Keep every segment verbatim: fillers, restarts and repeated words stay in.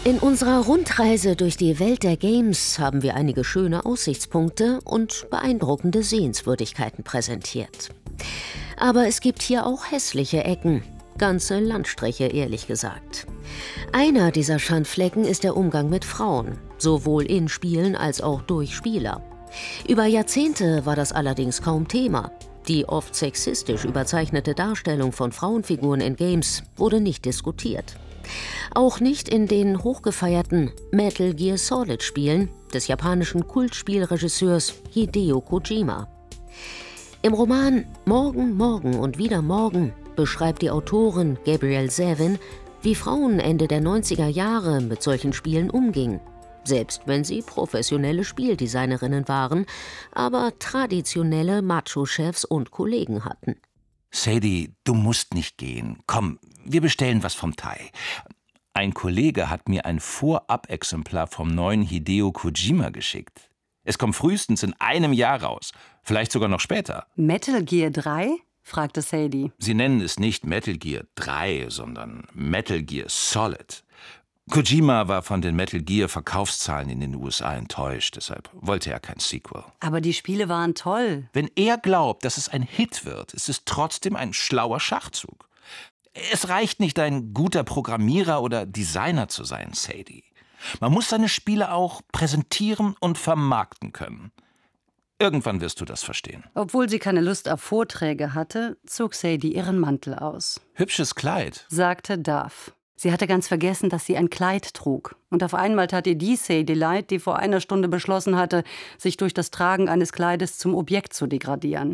In unserer Rundreise durch die Welt der Games haben wir einige schöne Aussichtspunkte und beeindruckende Sehenswürdigkeiten präsentiert. Aber es gibt hier auch hässliche Ecken, ganze Landstriche ehrlich gesagt. Einer dieser Schandflecken ist der Umgang mit Frauen, sowohl in Spielen als auch durch Spieler. Über Jahrzehnte war das allerdings kaum Thema. Die oft sexistisch überzeichnete Darstellung von Frauenfiguren in Games wurde nicht diskutiert. Auch nicht in den hochgefeierten Metal Gear Solid Spielen des japanischen Kultspielregisseurs Hideo Kojima. Im Roman Morgen, Morgen und wieder Morgen beschreibt die Autorin Gabrielle Zevin, wie Frauen Ende der neunziger Jahre mit solchen Spielen umgingen. Selbst wenn sie professionelle Spieldesignerinnen waren, aber traditionelle Macho-Chefs und Kollegen hatten. Sadie, du musst nicht gehen. Komm, wir bestellen was vom Thai. Ein Kollege hat mir ein Vorab-Exemplar vom neuen Hideo Kojima geschickt. Es kommt frühestens in einem Jahr raus. Vielleicht sogar noch später. Metal Gear drei? Fragte Sadie. Sie nennen es nicht Metal Gear drei, sondern Metal Gear Solid. Kojima war von den Metal Gear Verkaufszahlen in den U S A enttäuscht, deshalb wollte er kein Sequel. Aber die Spiele waren toll. Wenn er glaubt, dass es ein Hit wird, ist es trotzdem ein schlauer Schachzug. Es reicht nicht, ein guter Programmierer oder Designer zu sein, Sadie. Man muss seine Spiele auch präsentieren und vermarkten können. Irgendwann wirst du das verstehen. Obwohl sie keine Lust auf Vorträge hatte, zog Sadie ihren Mantel aus. Hübsches Kleid, sagte Duff. Sie hatte ganz vergessen, dass sie ein Kleid trug. Und auf einmal tat ihr die Sadie leid, die vor einer Stunde beschlossen hatte, sich durch das Tragen eines Kleides zum Objekt zu degradieren.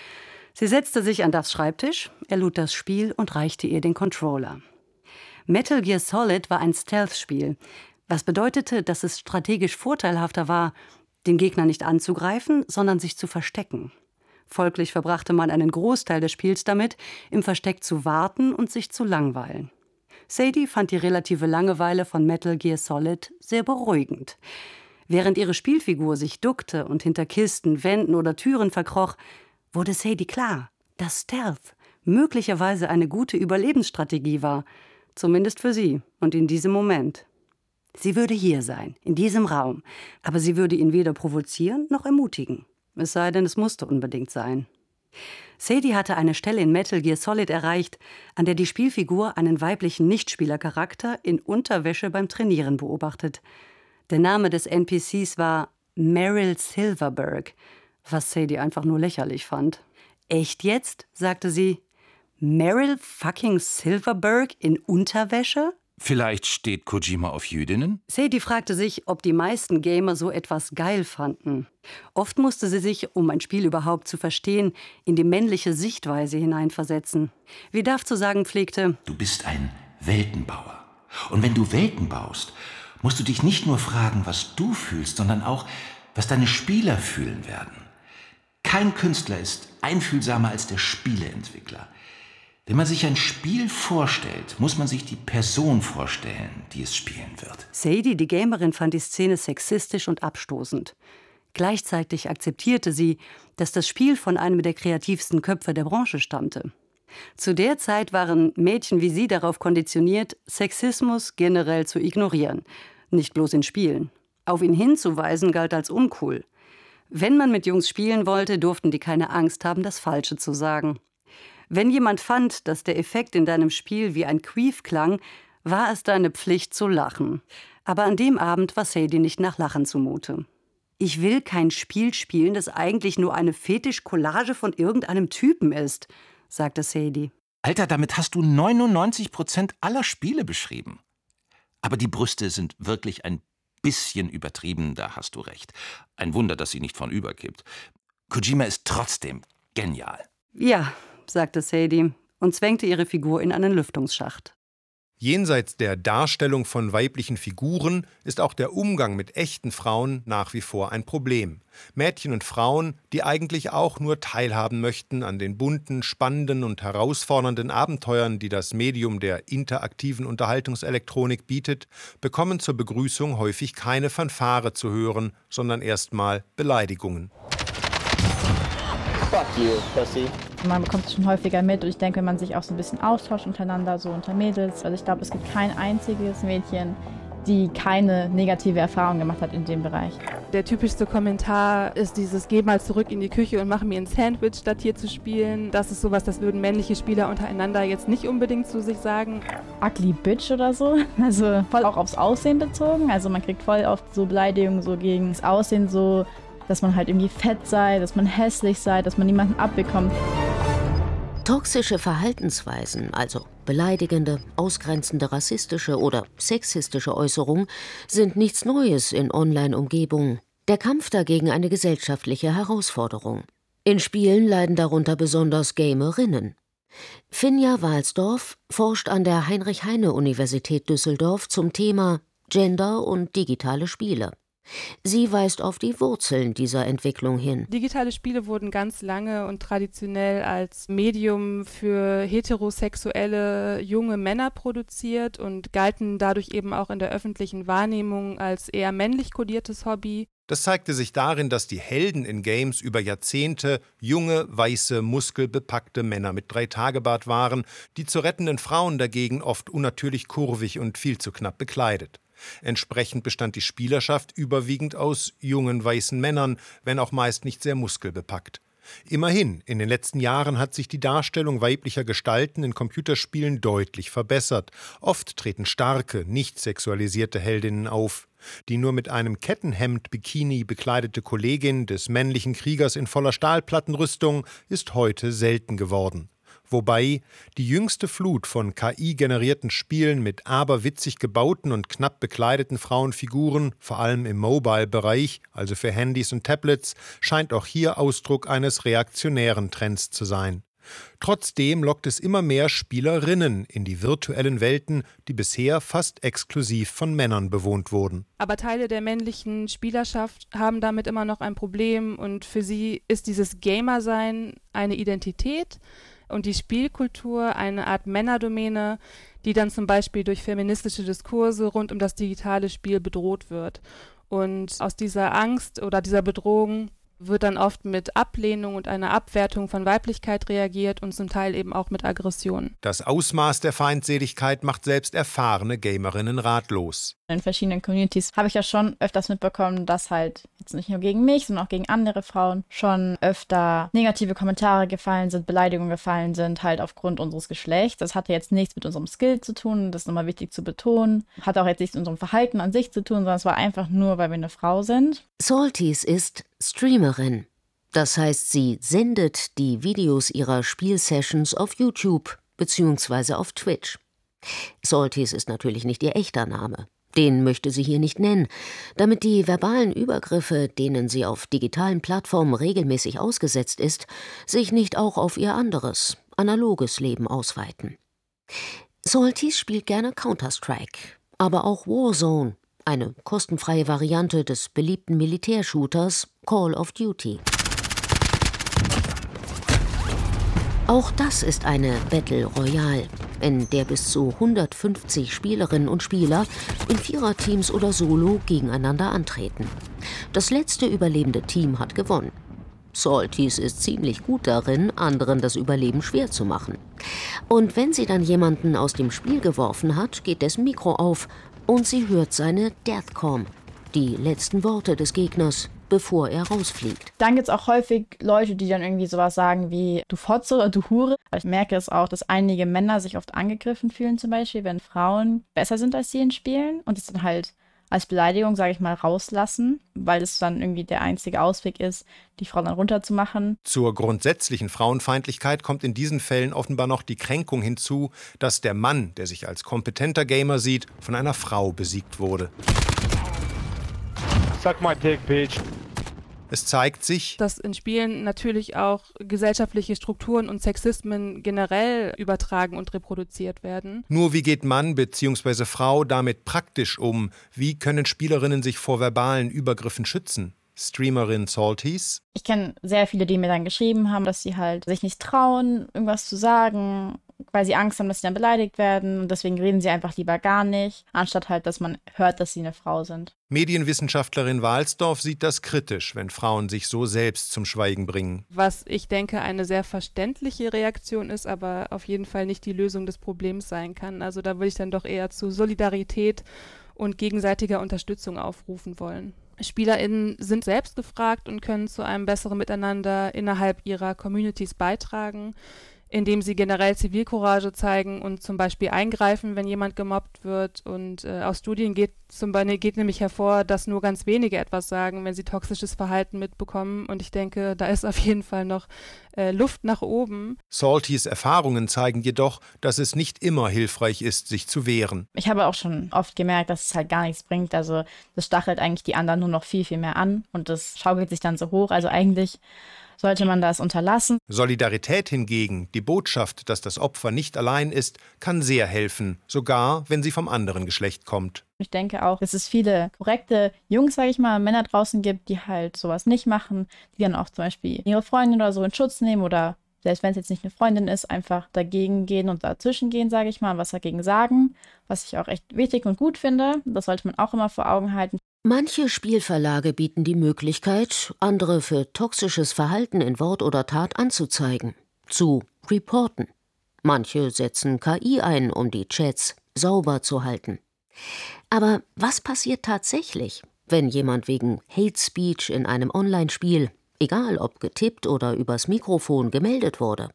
Sie setzte sich an Duffs Schreibtisch, er lud das Spiel und reichte ihr den Controller. Metal Gear Solid war ein Stealth-Spiel, was bedeutete, dass es strategisch vorteilhafter war, den Gegner nicht anzugreifen, sondern sich zu verstecken. Folglich verbrachte man einen Großteil des Spiels damit, im Versteck zu warten und sich zu langweilen. Sadie fand die relative Langeweile von Metal Gear Solid sehr beruhigend. Während ihre Spielfigur sich duckte und hinter Kisten, Wänden oder Türen verkroch, wurde Sadie klar, dass Stealth möglicherweise eine gute Überlebensstrategie war, zumindest für sie und in diesem Moment. Sie würde hier sein, in diesem Raum, aber sie würde ihn weder provozieren noch ermutigen. Es sei denn, es musste unbedingt sein. Sadie hatte eine Stelle in Metal Gear Solid erreicht, an der die Spielfigur einen weiblichen Nichtspielercharakter in Unterwäsche beim Trainieren beobachtet. Der Name des N P Cs war Meryl Silverberg, was Sadie einfach nur lächerlich fand. »Echt jetzt?« sagte sie. »Meryl fucking Silverberg in Unterwäsche?« Vielleicht steht Kojima auf Jüdinnen? Sadie fragte sich, ob die meisten Gamer so etwas geil fanden. Oft musste sie sich, um ein Spiel überhaupt zu verstehen, in die männliche Sichtweise hineinversetzen. Wie Duff zu sagen pflegte: Du bist ein Weltenbauer. Und wenn du Welten baust, musst du dich nicht nur fragen, was du fühlst, sondern auch, was deine Spieler fühlen werden. Kein Künstler ist einfühlsamer als der Spieleentwickler. Wenn man sich ein Spiel vorstellt, muss man sich die Person vorstellen, die es spielen wird. Sadie, die Gamerin, fand die Szene sexistisch und abstoßend. Gleichzeitig akzeptierte sie, dass das Spiel von einem der kreativsten Köpfe der Branche stammte. Zu der Zeit waren Mädchen wie sie darauf konditioniert, Sexismus generell zu ignorieren. Nicht bloß in Spielen. Auf ihn hinzuweisen galt als uncool. Wenn man mit Jungs spielen wollte, durften die keine Angst haben, das Falsche zu sagen. Wenn jemand fand, dass der Effekt in deinem Spiel wie ein Queef klang, war es deine Pflicht zu lachen. Aber an dem Abend war Sadie nicht nach Lachen zumute. Ich will kein Spiel spielen, das eigentlich nur eine Fetisch-Collage von irgendeinem Typen ist, sagte Sadie. Alter, damit hast du neunundneunzig Prozent aller Spiele beschrieben. Aber die Brüste sind wirklich ein bisschen übertrieben, da hast du recht. Ein Wunder, dass sie nicht vornüberkippt. Kojima ist trotzdem genial. Ja, sagte Sadie und zwängte ihre Figur in einen Lüftungsschacht. Jenseits der Darstellung von weiblichen Figuren ist auch der Umgang mit echten Frauen nach wie vor ein Problem. Mädchen und Frauen, die eigentlich auch nur teilhaben möchten an den bunten, spannenden und herausfordernden Abenteuern, die das Medium der interaktiven Unterhaltungselektronik bietet, bekommen zur Begrüßung häufig keine Fanfare zu hören, sondern erstmal Beleidigungen. Fuck you, pussy. Man bekommt es schon häufiger mit und ich denke, wenn man sich auch so ein bisschen austauscht untereinander, so unter Mädels. Also ich glaube, es gibt kein einziges Mädchen, die keine negative Erfahrung gemacht hat in dem Bereich. Der typischste Kommentar ist dieses, geh mal zurück in die Küche und mach mir ein Sandwich, statt hier zu spielen. Das ist sowas, das würden männliche Spieler untereinander jetzt nicht unbedingt zu sich sagen. Ugly Bitch oder so, also voll auch aufs Aussehen bezogen. Also man kriegt voll oft so Beleidigungen so gegen das Aussehen, so, dass man halt irgendwie fett sei, dass man hässlich sei, dass man niemanden abbekommt. Toxische Verhaltensweisen, also beleidigende, ausgrenzende, rassistische oder sexistische Äußerungen, sind nichts Neues in Online-Umgebungen. Der Kampf dagegen eine gesellschaftliche Herausforderung. In Spielen leiden darunter besonders Gamerinnen. Finja Walsdorf forscht an der Heinrich-Heine-Universität Düsseldorf zum Thema Gender und digitale Spiele. Sie weist auf die Wurzeln dieser Entwicklung hin. Digitale Spiele wurden ganz lange und traditionell als Medium für heterosexuelle junge Männer produziert und galten dadurch eben auch in der öffentlichen Wahrnehmung als eher männlich kodiertes Hobby. Das zeigte sich darin, dass die Helden in Games über Jahrzehnte junge, weiße, muskelbepackte Männer mit Drei-Tage-Bart waren, die zu rettenden Frauen dagegen oft unnatürlich kurvig und viel zu knapp bekleidet. Entsprechend bestand die Spielerschaft überwiegend aus jungen weißen Männern, wenn auch meist nicht sehr muskelbepackt. Immerhin, in den letzten Jahren hat sich die Darstellung weiblicher Gestalten in Computerspielen deutlich verbessert. Oft treten starke, nicht sexualisierte Heldinnen auf. Die nur mit einem Kettenhemd-Bikini bekleidete Kollegin des männlichen Kriegers in voller Stahlplattenrüstung ist heute selten geworden. Wobei die jüngste Flut von K I-generierten Spielen mit aberwitzig gebauten und knapp bekleideten Frauenfiguren, vor allem im Mobile-Bereich, also für Handys und Tablets, scheint auch hier Ausdruck eines reaktionären Trends zu sein. Trotzdem lockt es immer mehr Spielerinnen in die virtuellen Welten, die bisher fast exklusiv von Männern bewohnt wurden. Aber Teile der männlichen Spielerschaft haben damit immer noch ein Problem und für sie ist dieses Gamer-Sein eine Identität und die Spielkultur eine Art Männerdomäne, die dann zum Beispiel durch feministische Diskurse rund um das digitale Spiel bedroht wird. Und aus dieser Angst oder dieser Bedrohung wird dann oft mit Ablehnung und einer Abwertung von Weiblichkeit reagiert und zum Teil eben auch mit Aggression. Das Ausmaß der Feindseligkeit macht selbst erfahrene Gamerinnen ratlos. In verschiedenen Communities habe ich ja schon öfters mitbekommen, dass halt jetzt nicht nur gegen mich, sondern auch gegen andere Frauen schon öfter negative Kommentare gefallen sind, Beleidigungen gefallen sind, halt aufgrund unseres Geschlechts. Das hatte jetzt nichts mit unserem Skill zu tun, das ist nochmal wichtig zu betonen. Hat auch jetzt nichts mit unserem Verhalten an sich zu tun, sondern es war einfach nur, weil wir eine Frau sind. Salties ist Streamerin. Das heißt, sie sendet die Videos ihrer Spielsessions auf YouTube bzw. auf Twitch. Salties ist natürlich nicht ihr echter Name. Den möchte sie hier nicht nennen, damit die verbalen Übergriffe, denen sie auf digitalen Plattformen regelmäßig ausgesetzt ist, sich nicht auch auf ihr anderes, analoges Leben ausweiten. Salties spielt gerne Counter-Strike, aber auch Warzone, eine kostenfreie Variante des beliebten Militärshooters Call of Duty. Auch das ist eine Battle Royale, in der bis zu hundertfünfzig Spielerinnen und Spieler in Viererteams oder solo gegeneinander antreten. Das letzte überlebende Team hat gewonnen. Salties ist ziemlich gut darin, anderen das Überleben schwer zu machen. Und wenn sie dann jemanden aus dem Spiel geworfen hat, geht dessen Mikro auf und sie hört seine Deathcom, die letzten Worte des Gegners, bevor er rausfliegt. Dann gibt es auch häufig Leute, die dann irgendwie sowas sagen wie du Fotze oder du Hure. Ich merke es auch, dass einige Männer sich oft angegriffen fühlen, zum Beispiel, wenn Frauen besser sind als sie in Spielen und es dann halt als Beleidigung, sage ich mal, rauslassen, weil es dann irgendwie der einzige Ausweg ist, die Frau dann runterzumachen. Zur grundsätzlichen Frauenfeindlichkeit kommt in diesen Fällen offenbar noch die Kränkung hinzu, dass der Mann, der sich als kompetenter Gamer sieht, von einer Frau besiegt wurde. Suck my dick, bitch. Es zeigt sich, dass in Spielen natürlich auch gesellschaftliche Strukturen und Sexismen generell übertragen und reproduziert werden. Nur wie geht Mann bzw. Frau damit praktisch um? Wie können Spielerinnen sich vor verbalen Übergriffen schützen? Streamerin Salties. Ich kenne sehr viele, die mir dann geschrieben haben, dass sie halt sich nicht trauen, irgendwas zu sagen, weil sie Angst haben, dass sie dann beleidigt werden. Und deswegen reden sie einfach lieber gar nicht, anstatt halt, dass man hört, dass sie eine Frau sind. Medienwissenschaftlerin Walsdorf sieht das kritisch, wenn Frauen sich so selbst zum Schweigen bringen. Was ich denke, eine sehr verständliche Reaktion ist, aber auf jeden Fall nicht die Lösung des Problems sein kann. Also da würde ich dann doch eher zu Solidarität und gegenseitiger Unterstützung aufrufen wollen. SpielerInnen sind selbst gefragt und können zu einem besseren Miteinander innerhalb ihrer Communities beitragen, indem sie generell Zivilcourage zeigen und zum Beispiel eingreifen, wenn jemand gemobbt wird. Und äh, aus Studien geht, zum Beispiel, geht nämlich hervor, dass nur ganz wenige etwas sagen, wenn sie toxisches Verhalten mitbekommen. Und ich denke, da ist auf jeden Fall noch äh, Luft nach oben. Saltys Erfahrungen zeigen jedoch, dass es nicht immer hilfreich ist, sich zu wehren. Ich habe auch schon oft gemerkt, dass es halt gar nichts bringt. Also das stachelt eigentlich die anderen nur noch viel, viel mehr an. Und das schaukelt sich dann so hoch. Also eigentlich sollte man das unterlassen. Solidarität hingegen, die Botschaft, dass das Opfer nicht allein ist, kann sehr helfen, sogar wenn sie vom anderen Geschlecht kommt. Ich denke auch, dass es viele korrekte Jungs, sage ich mal, Männer draußen gibt, die halt sowas nicht machen, die dann auch zum Beispiel ihre Freundin oder so in Schutz nehmen oder selbst wenn es jetzt nicht eine Freundin ist, einfach dagegen gehen und dazwischen gehen, sage ich mal, und was dagegen sagen, was ich auch echt wichtig und gut finde. Das sollte man auch immer vor Augen halten. Manche Spielverlage bieten die Möglichkeit, andere für toxisches Verhalten in Wort oder Tat anzuzeigen, zu reporten. Manche setzen K I ein, um die Chats sauber zu halten. Aber was passiert tatsächlich, wenn jemand wegen Hate Speech in einem Online-Spiel, egal ob getippt oder übers Mikrofon, gemeldet wurde?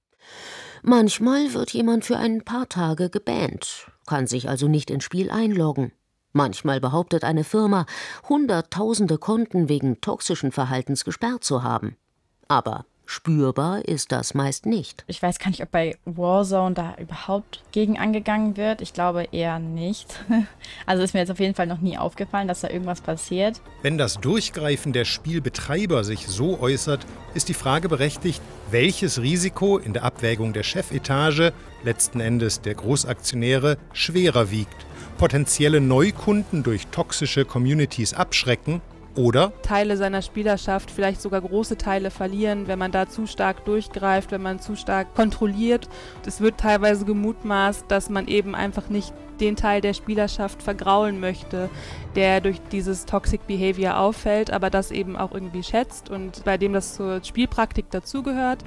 Manchmal wird jemand für ein paar Tage gebannt, kann sich also nicht ins Spiel einloggen. Manchmal behauptet eine Firma, hunderttausende Konten wegen toxischen Verhaltens gesperrt zu haben. Aber spürbar ist das meist nicht. Ich weiß gar nicht, ob bei Warzone da überhaupt gegen angegangen wird. Ich glaube eher nicht. Also ist mir jetzt auf jeden Fall noch nie aufgefallen, dass da irgendwas passiert. Wenn das Durchgreifen der Spielbetreiber sich so äußert, ist die Frage berechtigt, welches Risiko in der Abwägung der Chefetage, letzten Endes der Großaktionäre, schwerer wiegt. Potenzielle Neukunden durch toxische Communities abschrecken oder Teile seiner Spielerschaft, vielleicht sogar große Teile verlieren, wenn man da zu stark durchgreift, wenn man zu stark kontrolliert. Es wird teilweise gemutmaßt, dass man eben einfach nicht den Teil der Spielerschaft vergraulen möchte, der durch dieses Toxic Behavior auffällt, aber das eben auch irgendwie schätzt und bei dem das zur Spielpraktik dazugehört.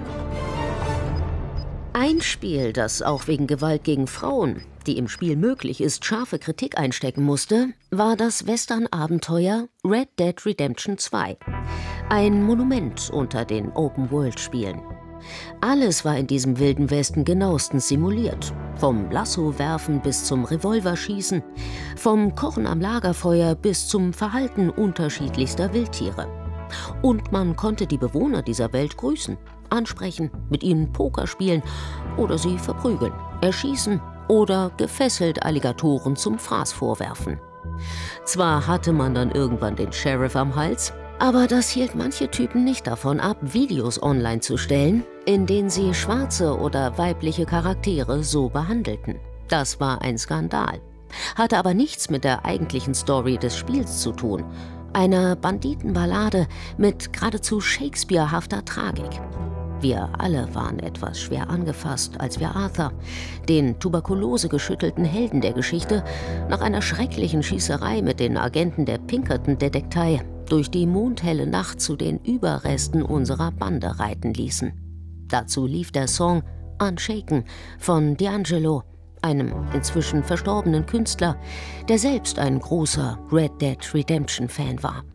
Ein Spiel, das auch wegen Gewalt gegen Frauen, die im Spiel möglich ist, scharfe Kritik einstecken musste, war das Western-Abenteuer Red Dead Redemption zwei. Ein Monument unter den Open-World-Spielen. Alles war in diesem wilden Westen genauestens simuliert. Vom Lasso-Werfen bis zum Revolverschießen, vom Kochen am Lagerfeuer bis zum Verhalten unterschiedlichster Wildtiere. Und man konnte die Bewohner dieser Welt grüßen, ansprechen, mit ihnen Poker spielen oder sie verprügeln, erschießen oder gefesselt Alligatoren zum Fraß vorwerfen. Zwar hatte man dann irgendwann den Sheriff am Hals, aber das hielt manche Typen nicht davon ab, Videos online zu stellen, in denen sie schwarze oder weibliche Charaktere so behandelten. Das war ein Skandal, hatte aber nichts mit der eigentlichen Story des Spiels zu tun, einer Banditenballade mit geradezu Shakespeare-hafter Tragik. Wir alle waren etwas schwer angefasst, als wir Arthur, den tuberkulosegeschüttelten Helden der Geschichte, nach einer schrecklichen Schießerei mit den Agenten der Pinkerton-Detektei durch die mondhelle Nacht zu den Überresten unserer Bande reiten ließen. Dazu lief der Song Unshaken von D'Angelo, einem inzwischen verstorbenen Künstler, der selbst ein großer Red Dead Redemption-Fan war.